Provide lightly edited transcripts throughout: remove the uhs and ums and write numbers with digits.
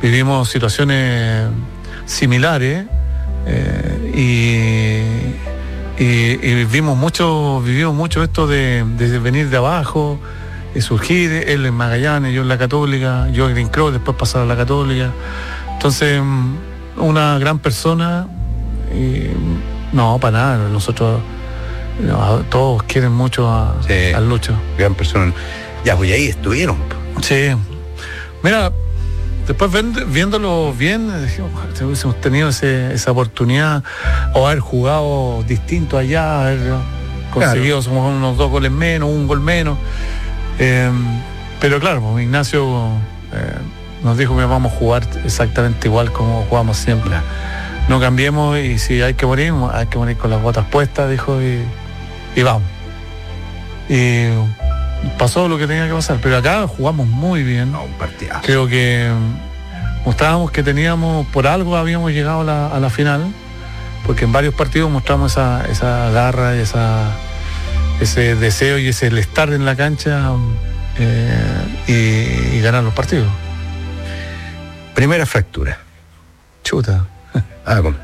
vivimos situaciones similares y vivimos mucho esto de venir de abajo, surgir, él en Magallanes, yo en la Católica, yo en Green Cross, después pasar a la Católica. Entonces, una gran persona, y no, para nada, nosotros, todos quieren mucho al Lucho. Gran persona. Ya, pues ahí estuvieron. Sí. Mira, después viéndolo bien, si hubiésemos tenido esa oportunidad, o haber jugado distinto allá, haber conseguido, somos unos 2 goles menos, 1 gol menos. Pero claro, pues Ignacio nos dijo que vamos a jugar exactamente igual como jugamos siempre. No cambiemos, y si hay que morir con las botas puestas, dijo, y vamos. Y pasó lo que tenía que pasar, pero acá jugamos muy bien. Un partidazo. Creo que mostrábamos que teníamos, por algo habíamos llegado a la final, porque en varios partidos mostramos esa garra y ese deseo y ese el estar en la cancha y ganar los partidos. Primera fractura. Chuta. ¿Cómo?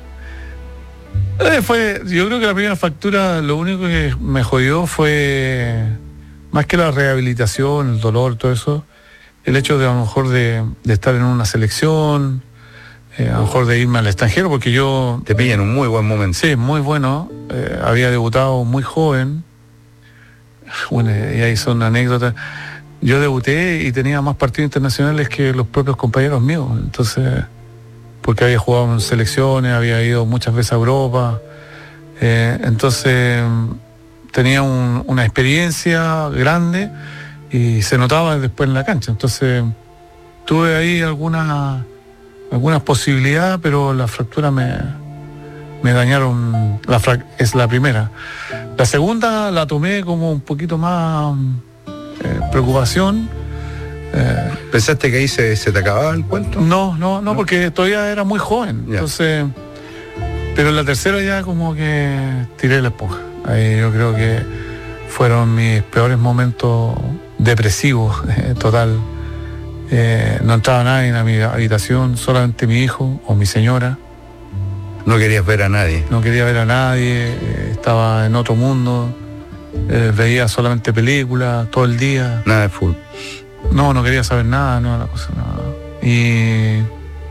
Yo creo que la primera fractura, lo único que me jodió fue, más que la rehabilitación, el dolor, todo eso, el hecho de a lo mejor de estar en una selección, a lo mejor de irme al extranjero, porque yo... Te pilla en un muy buen momento. Sí, muy bueno. Había debutado muy joven. Bueno, y ahí son anécdotas. Yo debuté y tenía más partidos internacionales que los propios compañeros míos. Entonces, porque había jugado en selecciones, había ido muchas veces a Europa. Entonces, tenía una experiencia grande y se notaba después en la cancha. Entonces, tuve ahí algunas posibilidades, pero la fractura me dañaron. Es la primera. La segunda la tomé como un poquito más preocupación. ¿Pensaste que ahí se te acababa el cuento? No, porque todavía era muy joven. Ya. Entonces, pero la tercera ya como que tiré la esponja. Ahí yo creo que fueron mis peores momentos depresivos, total. No entraba nadie en mi habitación, solamente mi hijo o mi señora. No querías ver a nadie. No quería ver a nadie, estaba en otro mundo, veía solamente películas todo el día. Nada de fútbol. No quería saber nada, no, la cosa, nada. Y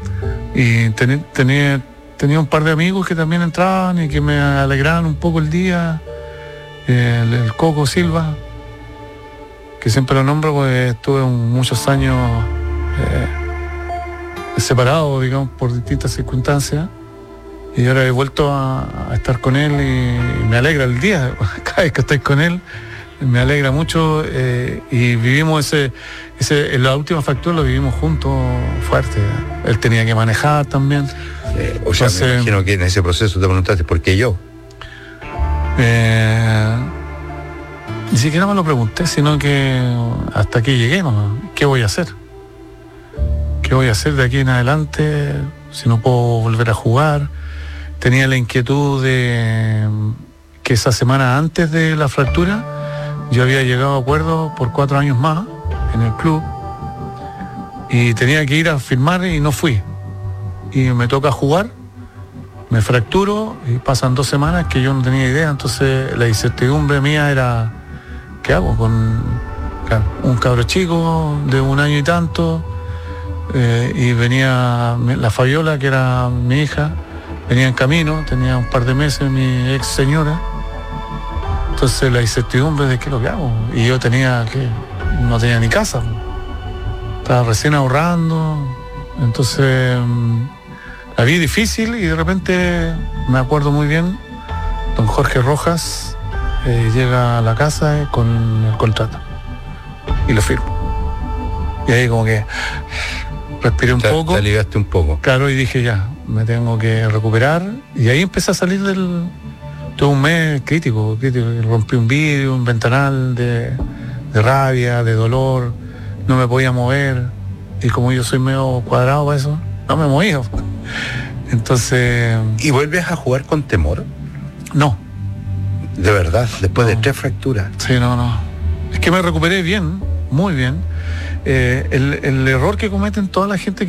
tenía un par de amigos que también entraban y que me alegraban un poco el día. El Coco Silva, que siempre lo nombro porque estuve muchos años separado, digamos, por distintas circunstancias, y ahora he vuelto a estar con él y me alegra el día. Cada vez que estoy con él me alegra mucho, y vivimos en la última fractura lo vivimos juntos fuerte. Él tenía que manejar también. Me imagino que en ese proceso te preguntaste ¿por qué yo? Ni siquiera me lo pregunté, sino que hasta aquí llegué, ¿no? ¿Qué voy a hacer? ¿Qué voy a hacer de aquí en adelante si no puedo volver a jugar? Tenía la inquietud de que esa semana antes de la fractura yo había llegado a acuerdo por 4 años más en el club y tenía que ir a firmar y no fui. Y me toca jugar, me fracturo y pasan 2 semanas que yo no tenía idea. Entonces la incertidumbre mía era, ¿qué hago con un cabro chico de 1 año y tanto? Y venía la Fabiola, que era mi hija, venía en camino, tenía un par de meses mi ex señora. Entonces la incertidumbre de qué es lo que hago. Y yo no tenía ni casa, estaba recién ahorrando. Entonces la vi difícil y de repente me acuerdo muy bien, don Jorge Rojas llega a la casa con el contrato y lo firmo. Y ahí como que respiré un poco. Te aliviaste un poco. Claro, y dije ya, me tengo que recuperar. Y ahí empecé a salir todo un mes crítico. Rompí un vidrio, un ventanal de rabia, de dolor. No me podía mover. Y como yo soy medio cuadrado para eso, no me movía. Entonces... ¿Y vuelves a jugar con temor? No. ¿De verdad? Después de 3 fracturas. Sí, no. Es que me recuperé bien, muy bien. El error que cometen toda la gente